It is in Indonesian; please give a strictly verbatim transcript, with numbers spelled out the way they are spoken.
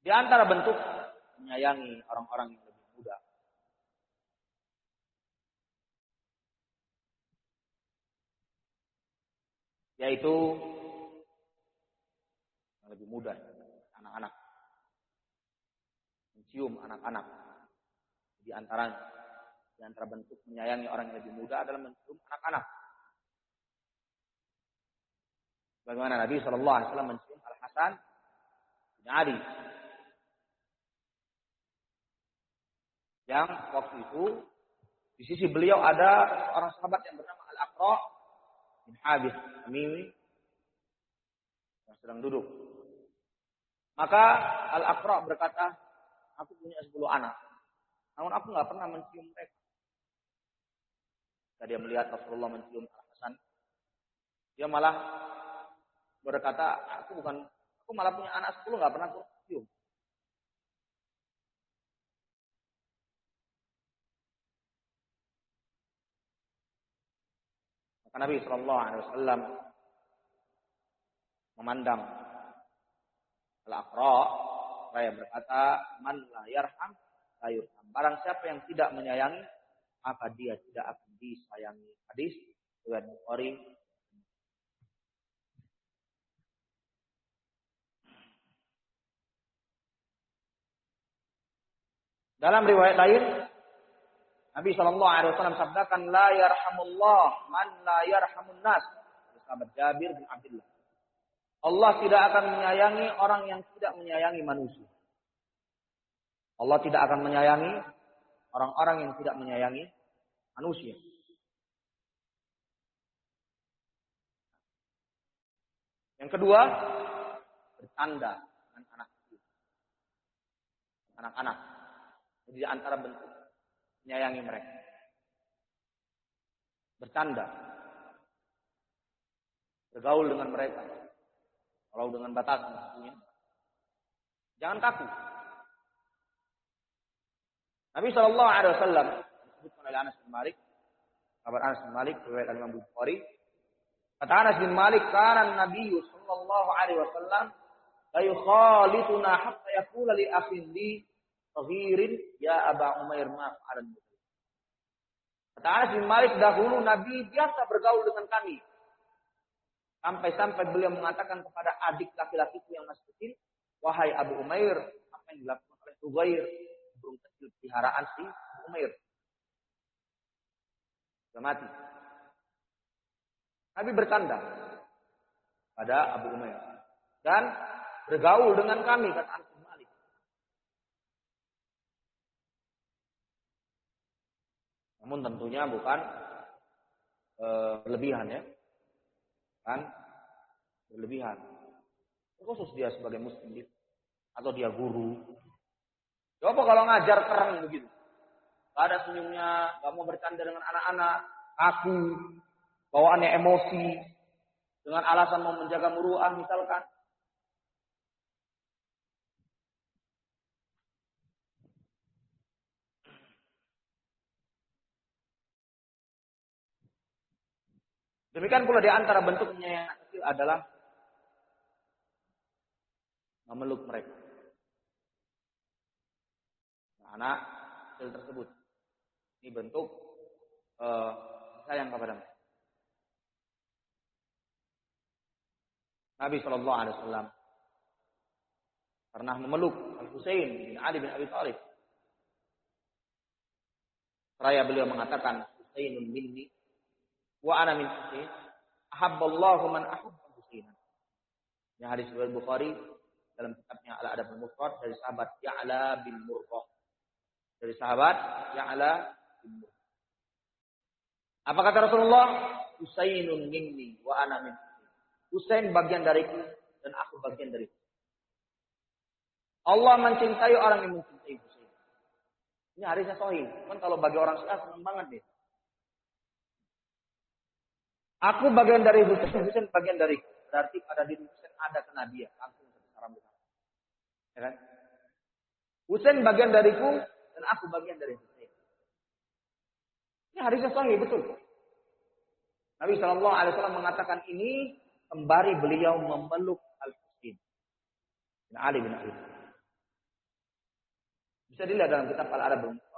Di antara bentuk menyayangi orang-orang yang lebih muda, yaitu yang lebih muda, anak-anak. Mencium anak-anak. Di antaranya, di antara bentuk menyayangi orang yang lebih muda adalah mencium anak-anak. Bagaimana Nabi shallallahu alaihi wasallam mencium Al-Hasan bin Ali, yang waktu itu di sisi beliau ada seorang sahabat yang bernama Al-Aqra bin Habis Tamimi yang sedang duduk. Maka Al-Aqra berkata, aku punya sepuluh anak, namun aku nggak pernah mencium mereka. Ketika dia melihat Rasulullah mencium Al-Hasan, dia malah berkata, aku bukan, aku malah punya anak sepuluh, nggak pernah aku cium. Maka Nabi Shallallahu Alaihi Wasallam memandang Al-Aqra, saya berkata, man la yarham la yurham. Barang siapa yang tidak menyayangi, maka dia tidak akan disayangi. Hadis riwayat Bukhari. Dalam riwayat lain, Nabi Shallallahu Alaihi Wasallam sabdakan, la yarhamullah man la yarhamun nas. Sahabat Jabir bin Abdullah. Allah tidak akan menyayangi orang yang tidak menyayangi manusia. Allah tidak akan menyayangi orang-orang yang tidak menyayangi manusia. Yang kedua, bercanda dengan anak kecil. Anak-anak. Jadi di antara bentuk menyayangi mereka. Bercanda. Bergaul dengan mereka. Kalau dengan batasan tentunya. Jangan kaku. Nabi Shallallahu Alaihi Wasallam disebutkan oleh Anas bin Malik, kabar Anas bin Malik riwayat Imam Bukhari. Kata Anas bin Malik, "Kana Nabi Shallallahu Alaihi Wasallam la yukhalituna hatta yaqula li akhin li saghirin ya Aba Umair ma fa'alan." Kata Anas bin Malik, dahulu Nabi biasa bergaul dengan kami. Sampai-sampai beliau mengatakan kepada adik laki-lakiku yang masih kecil, wahai Abu Umair, apa yang dilakukan oleh Zubair, burung kecil peliharaan si Abu Umair. Sudah mati. Nabi bercanda pada Abu Umair dan bergaul dengan kami, kata Anas bin Malik. Namun tentunya bukan e, berlebihan ya. Kan berlebihan. Khusus dia sebagai muslim atau dia guru. Coba kalau ngajar terang begitu. Gak ada senyumnya, gak mau bercanda dengan anak-anak, kaku, bawaannya emosi, dengan alasan mau menjaga muruah misalkan. Demikian pula di antara bentuknya yang kecil adalah memeluk mereka. Nah, anak kecil tersebut. Ini bentuk uh, sayang kepada mereka. Nabi Shallallahu Alaihi Wasallam pernah memeluk Al-Husain bin Ali bin Abi Thalib. Seraya beliau mengatakan, Husainun minni wa ana min Husain, ahabballahu man ahabba Husainan. Yang hadis riwayat Bukhari dalam kitabnya Al-Adab al-Mufrad dari sahabat Ya'la bin Murrah. Dari sahabat Ya'la bin Murrah. Apa kata Rasulullah? Husainun minni wa ana min Husain. Husain bagian dariku dan aku bagian dariku. Allah mencintai orang yang mencintai Husain. Ini hadisnya sahih. Cuman kalau bagi orang Syiah senang banget deh. Aku bagian dari Husain, Husain bagian dariku. Berarti pada diri Husain ada kenabian. Langsung secara besar. Ya kan? Husain bagian dariku dan aku bagian dari Husain. Ini hadisnya sahih, betul. Nabi Shallallahu Alaihi Wasallam mengatakan ini sembari beliau memeluk Al-Husain bin Ali bin Abi Thalib. Bisa dilihat dalam kitab Al-Adab